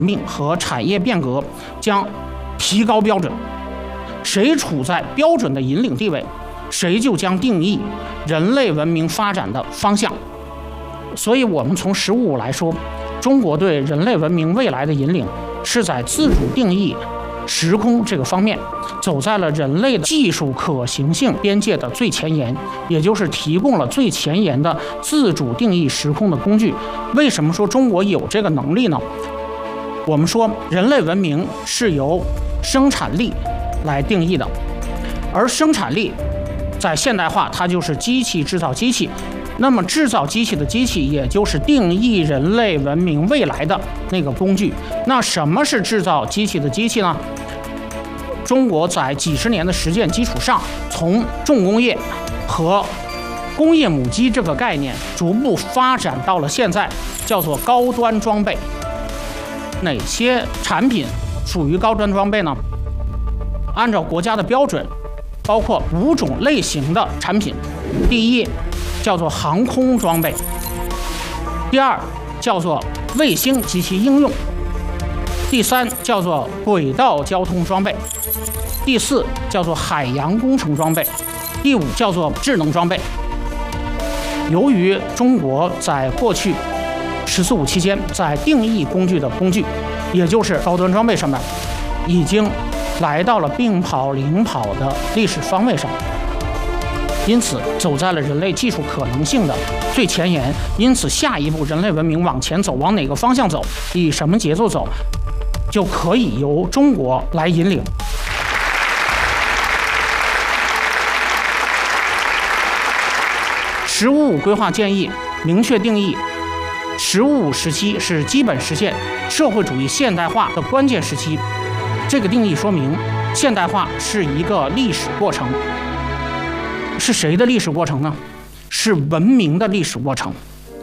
命和产业变革将提高标准，谁处在标准的引领地位，谁就将定义人类文明发展的方向。所以我们从实务来说，中国对人类文明未来的引领是在自主定义时空这个方面，走在了人类的技术可行性边界的最前沿，也就是提供了最前沿的自主定义时空的工具。为什么说中国有这个能力呢？我们说人类文明是由生产力来定义的，而生产力在现代化它就是机器制造机器，那么制造机器的机器也就是定义人类文明未来的那个工具。那什么是制造机器的机器呢？中国在几十年的实践基础上，从重工业和工业母机这个概念逐步发展到了现在叫做高端装备。哪些产品属于高端装备呢？按照国家的标准，包括5种类型的产品。第一叫做航空装备，第二叫做卫星及其应用，第三叫做轨道交通装备，第四叫做海洋工程装备，第五叫做智能装备。由于中国在过去“14五”期间，在定义工具的工具，也就是高端装备上面，已经来到了并跑领跑的历史方位上，因此走在了人类技术可能性的最前沿。因此下一步人类文明往前走，往哪个方向走，以什么节奏走，就可以由中国来引领。“15五”规划建议明确定义“15五”时期是基本实现社会主义现代化的关键时期。这个定义说明，现代化是一个历史过程。是谁的历史过程呢？是文明的历史过程。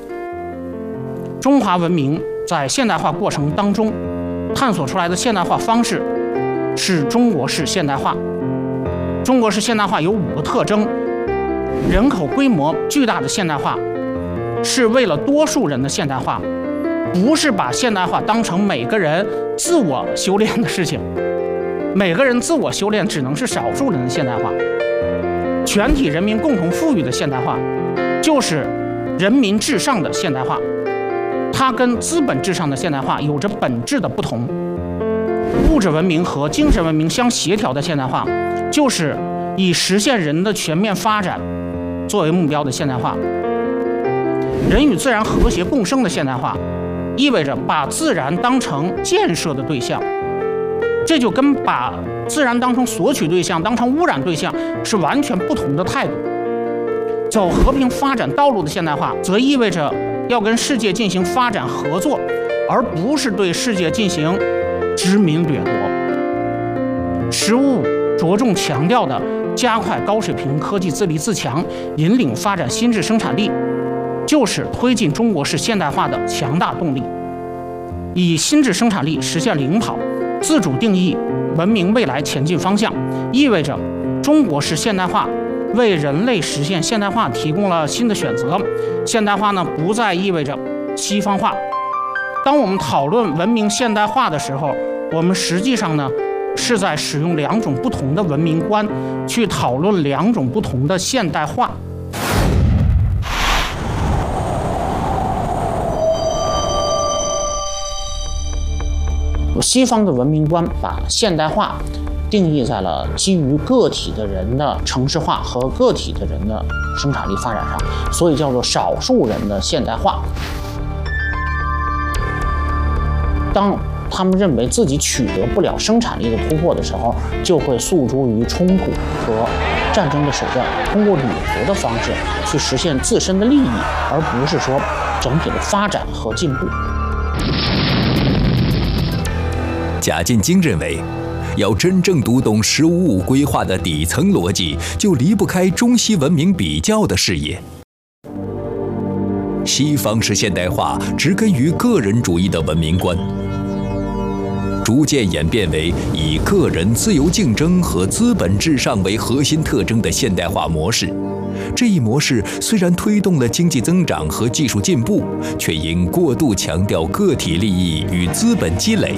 中华文明在现代化过程当中探索出来的现代化方式是中国式现代化。中国式现代化有5个特征：人口规模巨大的现代化，是为了多数人的现代化，不是把现代化当成每个人自我修炼的事情。每个人自我修炼只能是少数人的现代化。全体人民共同富裕的现代化，就是人民至上的现代化，它跟资本至上的现代化有着本质的不同。物质文明和精神文明相协调的现代化，就是以实现人的全面发展作为目标的现代化。人与自然和谐共生的现代化，意味着把自然当成建设的对象，这就跟把自然当成索取对象、当成污染对象是完全不同的态度。走和平发展道路的现代化，则意味着要跟世界进行发展合作，而不是对世界进行殖民掠夺。“15五”着重强调的加快高水平科技自立自强，引领发展新质生产力，就是推进中国式现代化的强大动力。以新质生产力实现领跑，自主定义文明未来前进方向，意味着中国式现代化为人类实现现代化提供了新的选择。现代化呢，不再意味着西方化。当我们讨论文明现代化的时候，我们实际上呢是在使用2种不同的文明观去讨论2种不同的现代化。西方的文明观把现代化定义在了基于个体的人的城市化和个体的人的生产力发展上，所以叫做少数人的现代化。当他们认为自己取得不了生产力的突破的时候，就会诉诸于冲突和战争的手段，通过掠夺的方式去实现自身的利益，而不是说整体的发展和进步。 贾进京认为，要真正读懂“15五”规划的底层逻辑，就离不开中西文明比较的视野。西方式现代化植根于个人主义的文明观，逐渐演变为以个人自由竞争和资本至上为核心特征的现代化模式， 这一模式虽然推动了经济增长和技术进步，却因过度强调个体利益与资本积累，